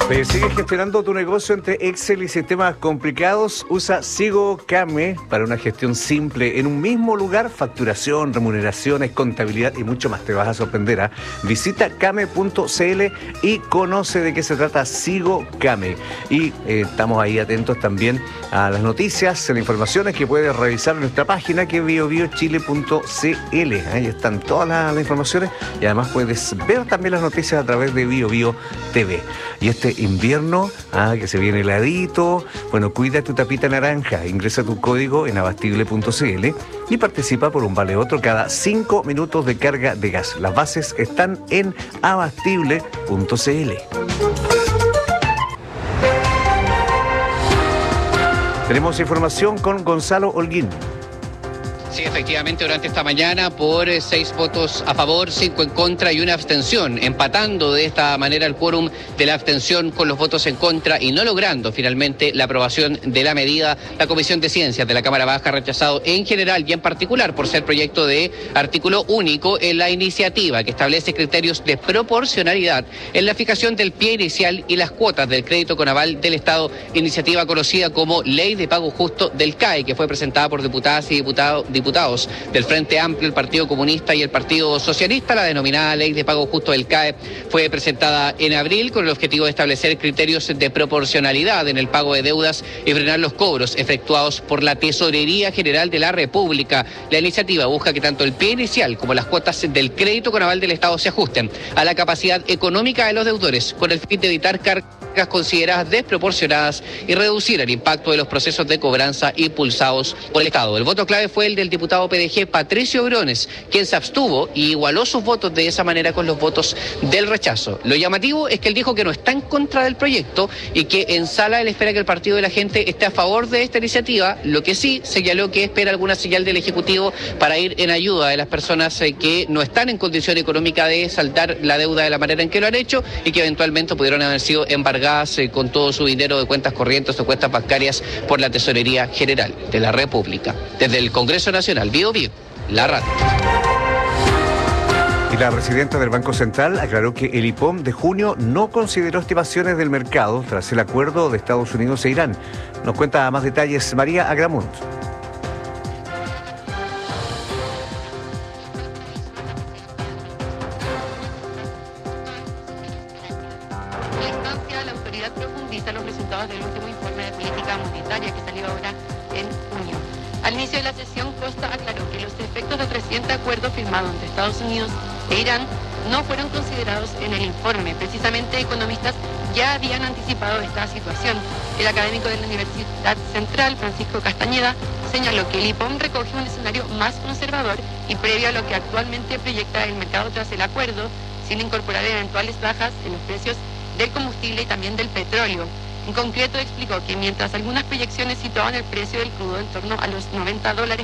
Sigue gestionando tu negocio entre Excel y sistemas complicados. Usa Sigo Kame para una gestión simple en un mismo lugar. Facturación, remuneraciones, contabilidad y mucho más. Te vas a sorprender, ¿eh? Visita kame.cl y conoce de qué se trata Sigo Kame. Y estamos ahí atentos también a las noticias, a las informaciones que puedes revisar en nuestra página que es biobiochile.cl. Ahí están todas las informaciones y además puedes ver también las noticias a través de BioBio TV. Y este invierno, que se viene heladito, bueno, cuida tu tapita naranja, ingresa tu código en abastible.cl y participa por un vale otro cada 5 minutos de carga de gas. Las bases están en abastible.cl. Tenemos información con Gonzalo Holguín. Sí, efectivamente, durante esta mañana, por 6 votos a favor, 5 en contra y una abstención, empatando de esta manera el quórum de la abstención con los votos en contra y no logrando finalmente la aprobación de la medida. La Comisión de Ciencias de la Cámara Baja ha rechazado en general y en particular por ser proyecto de artículo único en la iniciativa que establece criterios de proporcionalidad en la fijación del pie inicial y las cuotas del crédito con aval del Estado, iniciativa conocida como Ley de Pago Justo del CAE, que fue presentada por diputadas y diputados del Frente Amplio, el Partido Comunista y el Partido Socialista. La denominada Ley de Pago Justo del CAE fue presentada en abril con el objetivo de establecer criterios de proporcionalidad en el pago de deudas y frenar los cobros efectuados por la Tesorería General de la República. La iniciativa busca que tanto el pie inicial como las cuotas del crédito con aval del Estado se ajusten a la capacidad económica de los deudores, con el fin de evitar cargas consideradas desproporcionadas y reducir el impacto de los procesos de cobranza impulsados por el Estado. El voto clave fue el del diputado PDG Patricio Briones, quien se abstuvo y igualó sus votos de esa manera con los votos del rechazo. Lo llamativo es que él dijo que no está en contra del proyecto y que en sala él espera que el Partido de la Gente esté a favor de esta iniciativa, lo que sí señaló que espera alguna señal del Ejecutivo para ir en ayuda de las personas que no están en condición económica de saldar la deuda de la manera en que lo han hecho y que eventualmente pudieron haber sido embargadas con todo su dinero de cuentas corrientes o cuentas bancarias por la Tesorería General de la República. Desde el Congreso Nacional, BioBio, la radio. Y la presidenta del Banco Central aclaró que el IPOM de junio no consideró estimaciones del mercado tras el acuerdo de Estados Unidos e Irán. Nos cuenta más detalles María Agramunt. La autoridad profundiza los resultados del último informe de política monetaria que salió ahora en junio. Al inicio de la sesión, Costa aclaró que los efectos del reciente acuerdo firmado entre Estados Unidos e Irán no fueron considerados en el informe. Precisamente, economistas ya habían anticipado esta situación. El académico de la Universidad Central, Francisco Castañeda, señaló que el IPOM recoge un escenario más conservador y previo a lo que actualmente proyecta el mercado tras el acuerdo, sin incorporar eventuales bajas en los precios del combustible y también del petróleo. En concreto, explicó que mientras algunas proyecciones situaban el precio del crudo en torno a los $90